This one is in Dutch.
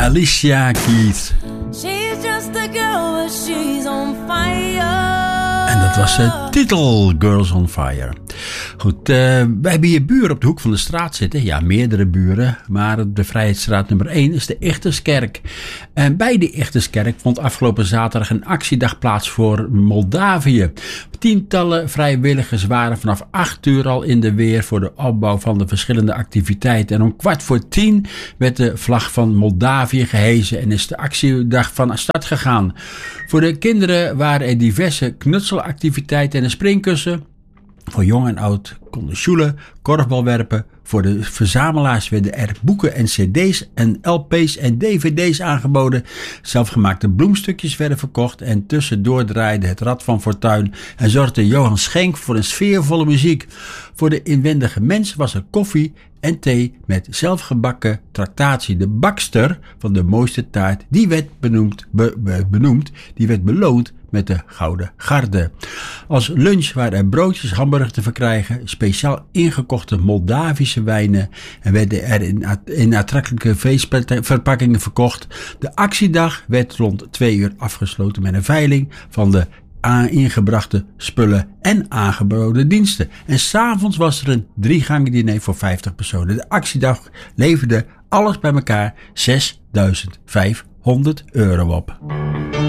Alicia Keys. She's just a girl, but she's on fire. En dat was de titel, Girls on Fire. Goed, wij hebben hier buren op de hoek van de straat zitten. Ja, meerdere buren. Maar de Vrijheidsstraat nummer 1 is de Ichterskerk. En bij de Ichterskerk vond afgelopen zaterdag een actiedag plaats voor Moldavië. Tientallen vrijwilligers waren vanaf 8 uur al in de weer voor de opbouw van de verschillende activiteiten. En om 9:15 werd de vlag van Moldavië gehesen en is de actiedag van start gegaan. Voor de kinderen waren er diverse knutselactiviteiten en een springkussen. Voor jong en oud konden sjoelen, korfbal werpen. Voor de verzamelaars werden er boeken en cd's en lp's en dvd's aangeboden. Zelfgemaakte bloemstukjes werden verkocht en tussendoor draaide het Rad van Fortuin en zorgde Johan Schenk voor een sfeervolle muziek. Voor de inwendige mens was er koffie en thee met zelfgebakken tractatie. De bakster van de mooiste taart, die werd die werd beloond met de Gouden Garde. Als lunch waren er broodjes, hamburger te verkrijgen, speciaal ingekochte Moldavische wijnen en werden er in aantrekkelijke feestverpakkingen verkocht. De actiedag werd rond 2 uur afgesloten met een veiling van de ingebrachte spullen en aangeboden diensten. En 's avonds was er een 3-gangen diner voor 50 personen. De actiedag leverde alles bij elkaar €6.500 op.